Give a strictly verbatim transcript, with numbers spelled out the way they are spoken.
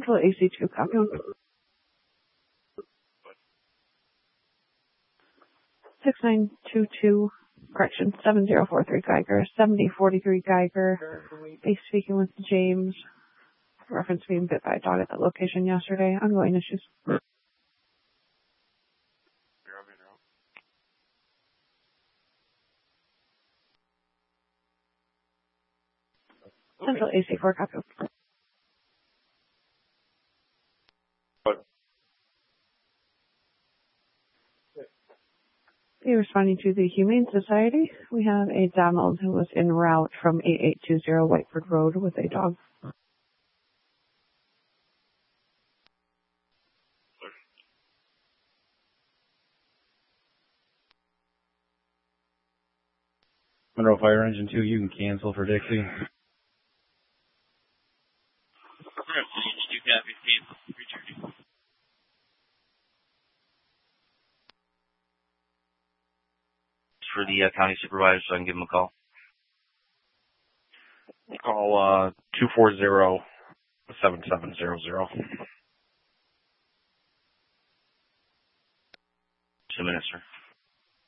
Central A C two, copy. six nine two two, correction, seven zero four three Geiger, seventy forty-three Geiger, base speaking with James, reference being bit by a dog at that location yesterday, ongoing issues. Central A C four, copy. Be responding to the Humane Society. We have a Donald who was en route from eighty-eight twenty Whiteford Road with a dog. Monroe Fire Engine two, you can cancel for Dixie. For the uh, county supervisor, so I can give him a call. Call uh, two four zero, seven seven zero zero. Two minutes, sir.